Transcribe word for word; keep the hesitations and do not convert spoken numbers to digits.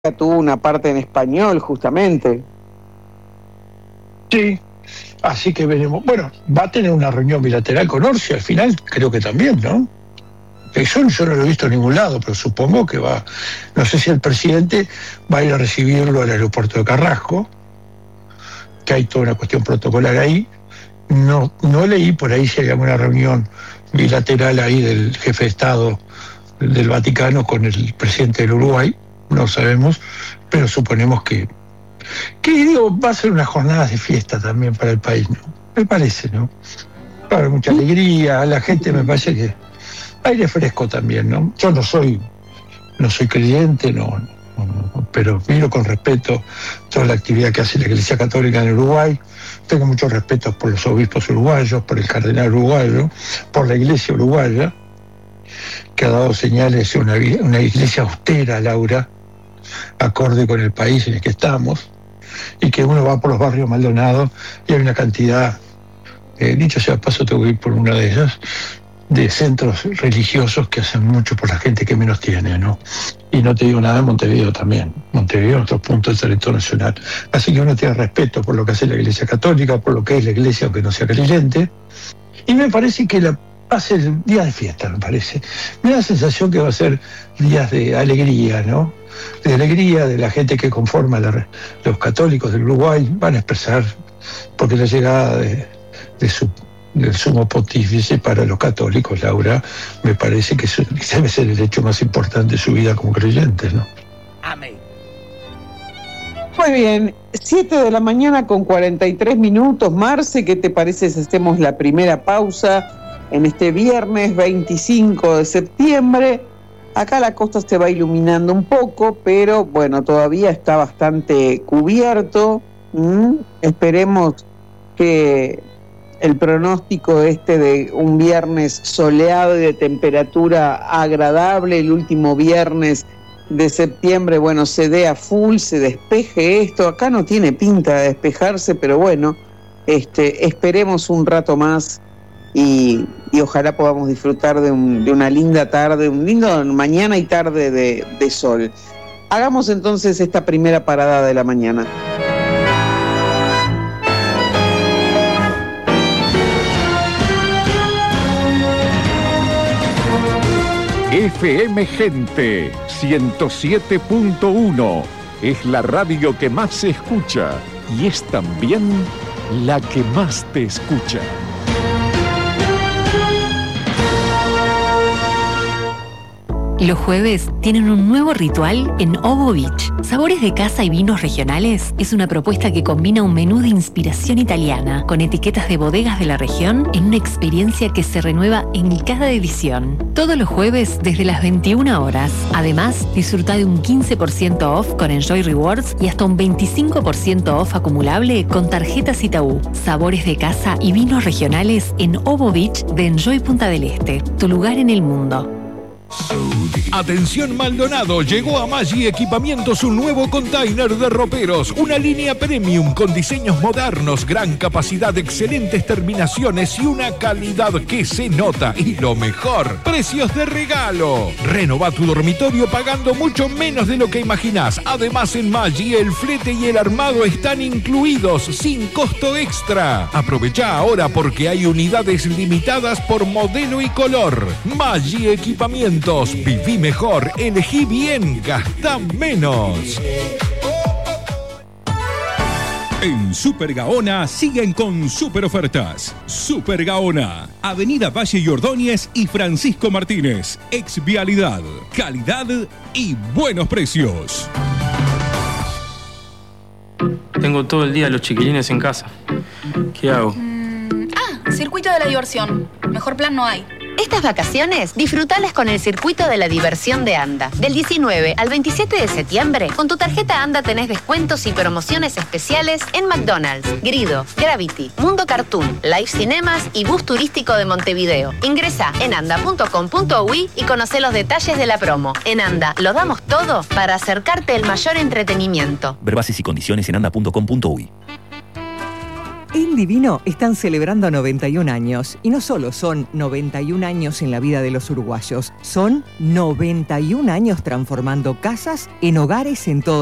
tuvo una parte en español, justamente. Sí, así que veremos. Bueno, va a tener una reunión bilateral con Orsi al final, creo que también, ¿no? Eso yo no lo he visto en ningún lado, pero supongo que va. No sé si el presidente va a ir a recibirlo al aeropuerto de Carrasco, que hay toda una cuestión protocolar ahí. No, no leí por ahí si hay alguna reunión bilateral ahí del jefe de Estado del Vaticano con el presidente del Uruguay. No sabemos, pero suponemos que, que digo, va a ser unas jornadas de fiesta también para el país, ¿no? Me parece, ¿no? Va a haber mucha alegría, a la gente me parece que aire fresco también, ¿no? Yo no soy, no soy creyente, no, no, no, pero miro con respeto toda la actividad que hace la Iglesia Católica en Uruguay. Tengo mucho respeto por los obispos uruguayos, por el cardenal uruguayo, por la Iglesia uruguaya, que ha dado señales de una, una iglesia austera, Laura, acorde con el país en el que estamos, y que uno va por los barrios Maldonado y hay una cantidad, eh, dicho sea de paso, tengo que ir por una de ellas, de centros religiosos que hacen mucho por la gente que menos tiene, ¿no? Y no te digo nada de Montevideo también. Montevideo es otro punto del territorio nacional. Así que uno tiene respeto por lo que hace la Iglesia Católica, por lo que es la Iglesia, aunque no sea creyente. Y me parece que la, va a ser día de fiesta, me parece. Me da la sensación que va a ser días de alegría, ¿no? De alegría de la gente que conforma la, los católicos del Uruguay, van a expresar, porque la llegada de, de su, del sumo pontífice para los católicos, Laura, me parece que eso debe ser el hecho más importante de su vida como creyentes, ¿no? Amén. Muy bien, siete de la mañana con cuarenta y tres minutos. Marce, ¿qué te parece si hacemos la primera pausa en este viernes veinticinco de septiembre? Acá la costa se va iluminando un poco, pero bueno, todavía está bastante cubierto. ¿Mm? Esperemos que el pronóstico este de un viernes soleado y de temperatura agradable, el último viernes de septiembre, bueno, se dé a full, se despeje esto. Acá no tiene pinta de despejarse, pero bueno, este, esperemos un rato más. Y, y ojalá podamos disfrutar de, un, de una linda tarde, un lindo mañana y tarde de, de sol. Hagamos entonces esta primera parada de la mañana. F M Gente ciento siete punto uno es la radio que más se escucha y es también la que más te escucha. Los jueves tienen un nuevo ritual en Ovo Beach. Sabores de casa y vinos regionales es una propuesta que combina un menú de inspiración italiana con etiquetas de bodegas de la región en una experiencia que se renueva en cada edición. Todos los jueves desde las veintiuna horas. Además, disfruta de un quince por ciento off con Enjoy Rewards y hasta un veinticinco por ciento off acumulable con tarjetas Itaú. Sabores de casa y vinos regionales en Ovo Beach de Enjoy Punta del Este. Tu lugar en el mundo. Atención Maldonado, llegó a Maggi Equipamientos un nuevo container de roperos, una línea premium con diseños modernos, gran capacidad, excelentes terminaciones y una calidad que se nota. Y lo mejor, precios de regalo. Renova tu dormitorio pagando mucho menos de lo que imaginás. Además en Maggi el flete y el armado están incluidos sin costo extra. Aprovecha ahora porque hay unidades limitadas por modelo y color. Maggi Equipamientos. Viví mejor, elegí bien, gastá menos. En Super Gaona siguen con super ofertas. Super Gaona, Avenida Valle y Ordóñez y Francisco Martínez. Ex Vialidad, calidad y buenos precios. Tengo todo el día los chiquilines en casa. ¿Qué hago? Mm, ah, circuito de la diversión. Mejor plan no hay. Estas vacaciones, disfrutalas con el Circuito de la Diversión de ANDA. Del diecinueve al veintisiete de septiembre, con tu tarjeta ANDA tenés descuentos y promociones especiales en McDonald's, Grido, Gravity, Mundo Cartoon, Live Cinemas y Bus Turístico de Montevideo. Ingresá en anda punto com punto uy y conocé los detalles de la promo. En ANDA, lo damos todo para acercarte el mayor entretenimiento. Ver bases y condiciones en anda punto com punto uy. El Divino están celebrando noventa y un años. Y no solo son noventa y un años en la vida de los uruguayos, son noventa y un años transformando casas en hogares en todo